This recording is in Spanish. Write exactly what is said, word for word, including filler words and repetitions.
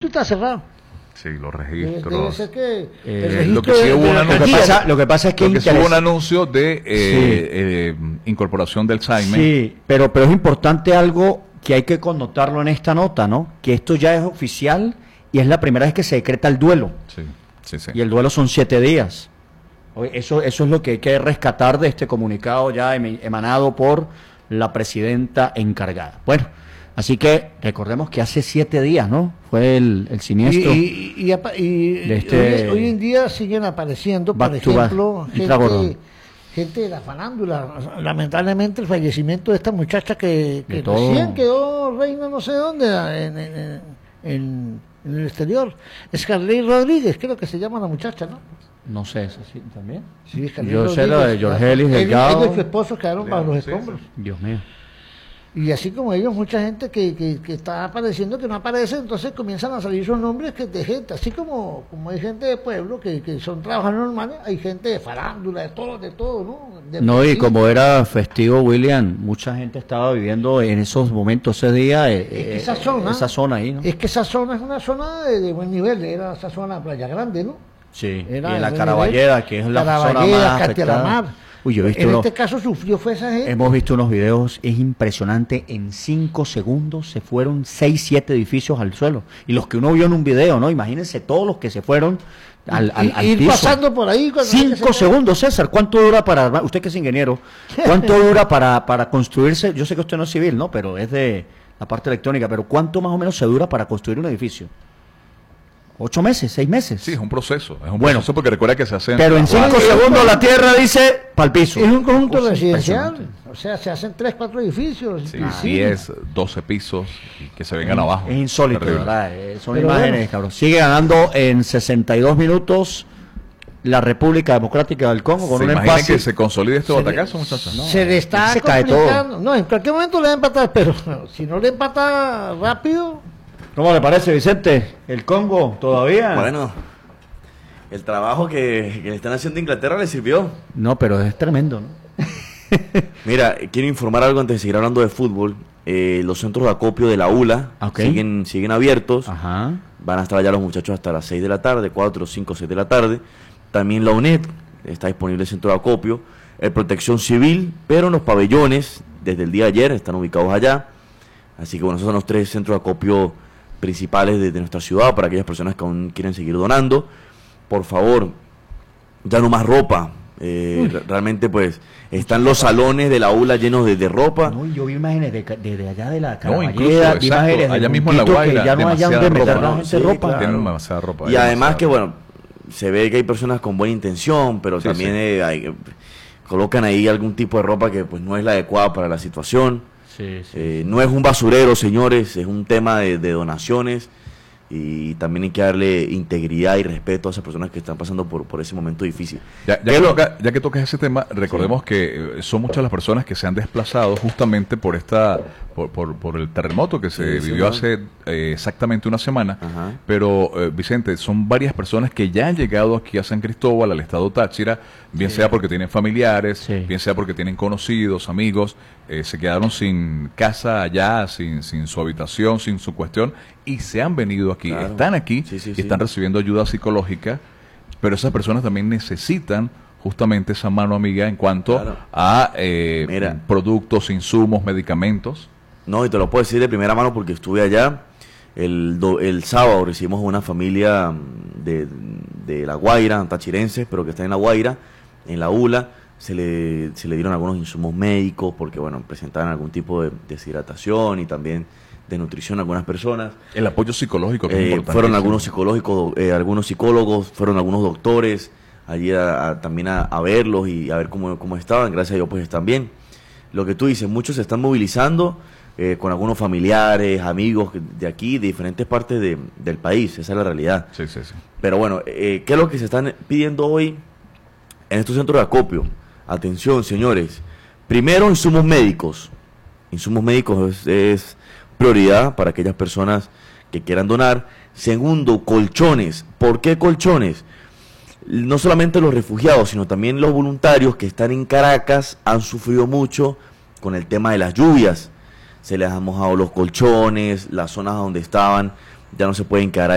está cerrado. Sí, los Debe, registros. debe ser que Eh, el registro lo que sí de- hubo de una la noticia- Lo que alcaldía, pasa, lo que pasa es que, Lo que sí interes- hubo un anuncio de eh, Sí. eh, incorporación del Alzheimer. Sí, pero, pero es importante algo que hay que connotarlo en esta nota, ¿no? Que esto ya es oficial y es la primera vez que se decreta el duelo. Sí, sí, sí. Y el duelo son siete días. Oye, Eso, eso es lo que hay que rescatar de este comunicado ya em- emanado por la presidenta encargada. Bueno, así que recordemos que hace siete días, ¿no? Fue el, el Y, siniestro. y, y, apa- y de este- hoy, hoy en día siguen apareciendo, por Back to back. ejemplo, Entra, Gordon. gente, gente de la farándula. Lamentablemente el fallecimiento de esta muchacha que, que De todo. recién quedó reina no sé dónde, en, en, en, en el exterior. Scarlett Rodríguez, creo que se llama la muchacha, ¿no? No sé, ¿es así también? Sí, Scarlett Yo sé Rodríguez. lo de George Ellis Él- Delgado. Él y su esposo quedaron bajo los Sí, escombros. Dios mío. Y así como ellos, mucha gente que, que, que está apareciendo, que no aparece, entonces comienzan a salir sus nombres que de gente, así como, como hay gente de pueblo que, que son trabajadores normales, hay gente de farándula, de todo, de todo, ¿no? De No, y política. como era festivo, William, mucha gente estaba viviendo en esos momentos, ese día, eh, Es que eh, esa zona, esa zona ahí, ¿no? Es que esa zona es una zona de, de buen nivel, era esa zona de Playa Grande, ¿no? Sí, Era y en la de buen Caraballeda, nivel. que es la zona Caraballeda, más afectada. Castelamar. Uy, yo he visto En unos- este caso sufrió fue esa gente. hemos visto unos videos, es impresionante, en cinco segundos se fueron seis, siete edificios al suelo. Y los que uno vio en un video, ¿no? Imagínense todos los que se fueron al, al, Y- al ir piso. pasando por ahí. cuando Cinco se- segundos, César. ¿Cuánto dura para, usted que es ingeniero, cuánto dura para, para construirse? Yo sé que usted no es civil, ¿no? Pero es de la parte electrónica. Pero ¿cuánto más o menos se dura para construir un edificio? ¿Ocho meses? ¿Seis meses? Sí, es un proceso. Es un Bueno. proceso porque recuerda que se hacen. Pero en cinco Bueno, segundos la tierra dice pa'l piso. Es un conjunto Cosa residencial. impresionante. O sea, se hacen tres, cuatro edificios. Sí, piscinas. diez, doce pisos y que se vengan abajo. Es insólito, Terrible. ¿verdad? Eh, son Pero imágenes, bueno. cabrón. Sigue ganando en sesenta y dos minutos la República Democrática del Congo con ¿Se un imaginan empate. que se consolide este Se le- batacazo, muchachos? No. Se le está se cae complicando. No, en cualquier momento le va a empatar, pero si no le empata rápido, ¿Cómo le parece, Vicente? ¿El Congo todavía? Bueno, el trabajo que, que le están haciendo a Inglaterra le sirvió. No, pero es tremendo, ¿no? Mira, quiero informar algo antes de seguir hablando de fútbol. Eh, los centros de acopio de la U L A Ok. siguen, siguen abiertos. Ajá. Van a estar allá los muchachos hasta las seis de la tarde, cuatro, cinco, seis de la tarde. También la U N E D está disponible el centro de acopio. El Protección Civil, pero en los pabellones, desde el día de ayer, están ubicados allá. Así que bueno, esos son los tres centros de acopio principales de, de nuestra ciudad para aquellas personas que aún quieren seguir donando. Por favor, ya no más ropa. Eh, re- realmente pues están los salones de la U L A llenos de, de ropa. No, y yo vi imágenes de, ca- de, de allá de la No, Caraballeda, incluso, vi exacto, imágenes de allá mismo en La Monquito que Guaira, ya no hay demasiada donde meter ropa, la ¿no? gente Sí, ropa. claro. Tienen demasiada ropa. Y además demasiada. que bueno, se ve que hay personas con buena intención, pero Sí, también sí. eh, hay- colocan ahí algún tipo de ropa que pues no es la adecuada para la situación. Sí, sí. Eh, no es un basurero, señores, es un tema de, de donaciones y también hay que darle integridad y respeto a esas personas que están pasando por, por ese momento difícil. Ya, ya, ¿Qué que es lo- toca- ya que tocas ese tema, recordemos que eh, son muchas las personas que se han desplazado justamente por esta por, por, por el terremoto que se Sí, sí, vivió ¿no? hace eh, exactamente una semana. Ajá. Pero, eh, Vicente, son varias personas que ya han llegado aquí a San Cristóbal, al estado Táchira, bien sea porque tienen familiares, Sí. bien sea porque tienen conocidos, amigos, eh, se quedaron sin casa allá, sin, sin su habitación, sin su cuestión, y se han venido aquí, Claro. están aquí Sí, sí, y sí. están recibiendo ayuda psicológica, pero esas personas también necesitan justamente esa mano amiga en cuanto Claro. a eh, Mira. productos, insumos, medicamentos. No, y te lo puedo decir de primera mano porque estuve allá. El, do- el sábado recibimos una familia mm, de, de La Guaira, tachirenses, pero que está en La Guaira, en la U L A. Se le, se le dieron algunos insumos médicos porque, bueno, presentaban algún tipo de deshidratación y también de nutrición a algunas personas. El apoyo psicológico que es Eh, importantísimo. fueron algunos psicológicos, eh, algunos psicólogos, fueron algunos doctores allí a- a- también a, a verlos y a ver cómo, cómo estaban. Gracias a Dios pues están bien. Lo que tú dices, muchos se están movilizando eh, con algunos familiares, amigos que- de aquí, de diferentes partes de- del país. Esa es la realidad. Sí, sí, sí. Pero bueno, eh, ¿qué es lo que se están pidiendo hoy en estos centros de acopio? Atención, señores. Primero, insumos médicos. Insumos médicos es, es prioridad para aquellas personas que quieran donar. Segundo, colchones. ¿Por qué colchones? No solamente los refugiados, sino también los voluntarios que están en Caracas han sufrido mucho con el tema de las lluvias. Se les han mojado los colchones, las zonas donde estaban ya no se pueden quedar